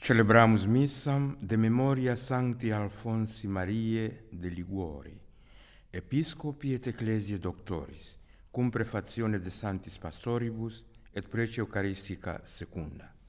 Celebramus missam de memoria Sancti Alfonsi Mariae de Liguori, Episcopi et Ecclesiae Doctoris, cum prefazione de Sanctis Pastoribus et prece Eucharistica secunda.